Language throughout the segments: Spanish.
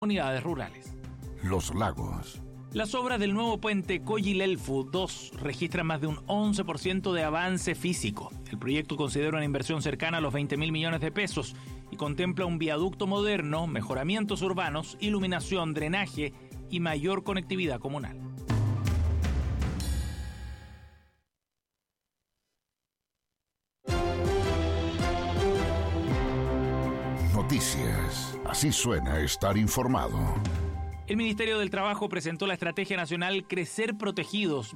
unidades rurales. Los Lagos. Las obras del nuevo puente Coyilelfu 2 registran más de un 11% de avance físico. El proyecto considera una inversión cercana a los 20.000 millones de pesos y contempla un viaducto moderno, mejoramientos urbanos, iluminación, drenaje y mayor conectividad comunal. Noticias. Así suena estar informado. El Ministerio del Trabajo presentó la Estrategia Nacional Crecer Protegidos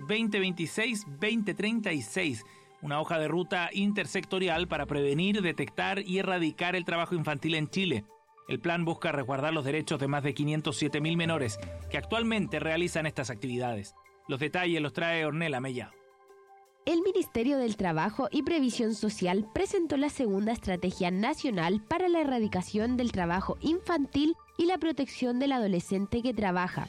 2026-2036, una hoja de ruta intersectorial para prevenir, detectar y erradicar el trabajo infantil en Chile. El plan busca resguardar los derechos de más de 507.000 menores que actualmente realizan estas actividades. Los detalles los trae Ornella Mellado. El Ministerio del Trabajo y Previsión Social presentó la segunda Estrategia Nacional para la Erradicación del Trabajo Infantil y la Protección del Adolescente que Trabaja,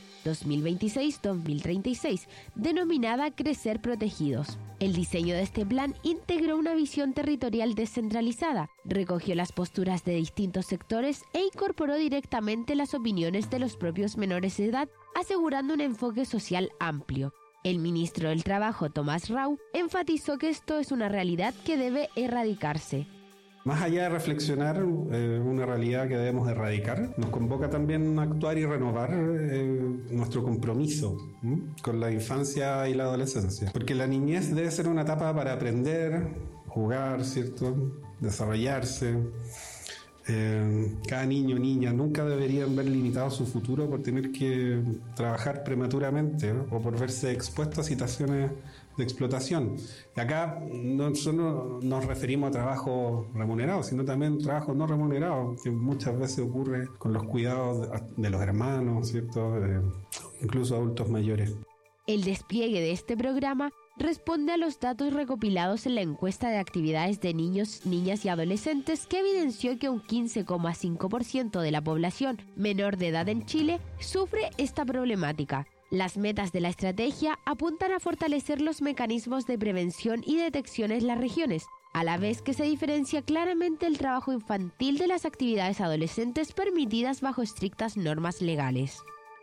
2026-2036, denominada Crecer Protegidos. El diseño de este plan integró una visión territorial descentralizada, recogió las posturas de distintos sectores e incorporó directamente las opiniones de los propios menores de edad, asegurando un enfoque social amplio. El ministro del Trabajo, Tomás Rau, enfatizó que esto es una realidad que debe erradicarse. Más allá de reflexionar una realidad que debemos erradicar, nos convoca también a actuar y renovar nuestro compromiso con la infancia y la adolescencia. Porque la niñez debe ser una etapa para aprender, jugar, ¿cierto?, desarrollarse. Cada niño o niña nunca deberían ver limitado su futuro por tener que trabajar prematuramente, ¿no?, o por verse expuestos a situaciones de explotación. Y acá no solo nos referimos a trabajo remunerado, sino también trabajo no remunerado, que muchas veces ocurre con los cuidados de los hermanos, ¿cierto?, incluso adultos mayores. El despliegue de este programa responde a los datos recopilados en la encuesta de actividades de niños, niñas y adolescentes que evidenció que un 15,5% de la población menor de edad en Chile sufre esta problemática. Las metas de la estrategia apuntan a fortalecer los mecanismos de prevención y detección en las regiones, a la vez que se diferencia claramente el trabajo infantil de las actividades adolescentes permitidas bajo estrictas normas legales.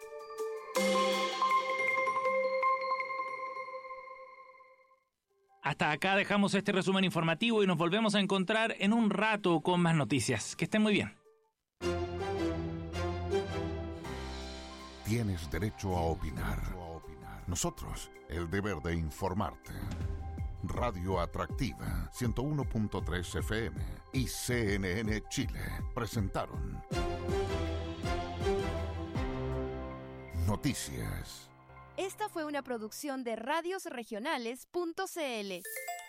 Hasta acá dejamos este resumen informativo y nos volvemos a encontrar en un rato con más noticias. Que estén muy bien. Tienes derecho a opinar. Nosotros, el deber de informarte. Radio Atractiva, 101.3 FM y CNN Chile presentaron Noticias. Esta fue una producción de radiosregionales.cl.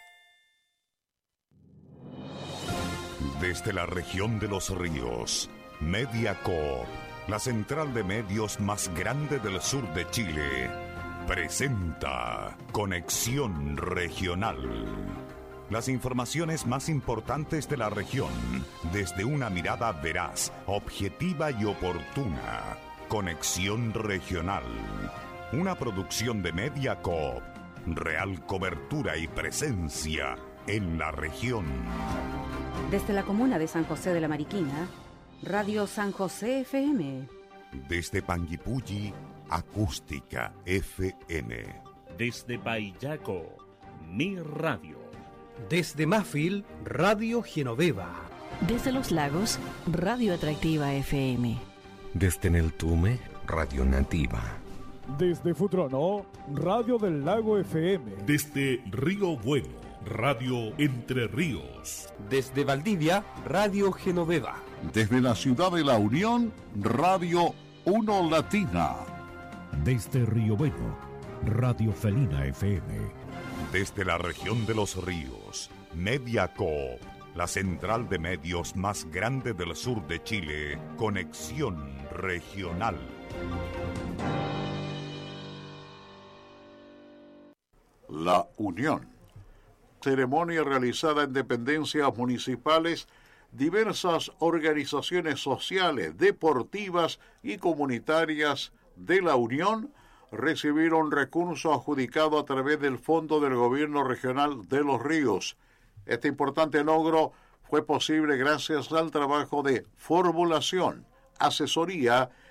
Desde la región de los ríos, Mediacorp, la central de medios más grande del sur de Chile, presenta Conexión Regional. Las informaciones más importantes de la región, desde una mirada veraz, objetiva y oportuna. Conexión Regional. Una producción de Mediacorp. Real cobertura y presencia en la región. Desde la comuna de San José de la Mariquina, Radio San José FM. Desde Panguipulli, Acústica FM. Desde Payaco, Mi Radio. Desde Mafil, Radio Genoveva. Desde Los Lagos, Radio Atractiva FM. Desde Neltume, Radio Nativa. Desde Futrono, Radio del Lago FM. Desde Río Bueno, Radio Entre Ríos. Desde Valdivia, Radio Genoveva. Desde la ciudad de La Unión, Radio Uno Latina. Desde Río Bueno, Radio Felina FM. Desde la región de los ríos, Mediacorp, la central de medios más grande del sur de Chile, Conexión Regional. La Unión. Ceremonia realizada en dependencias municipales, diversas organizaciones sociales, deportivas y comunitarias de La Unión recibieron recursos adjudicados a través del Fondo del Gobierno Regional de Los Ríos. Este importante logro fue posible gracias al trabajo de formulación, asesoría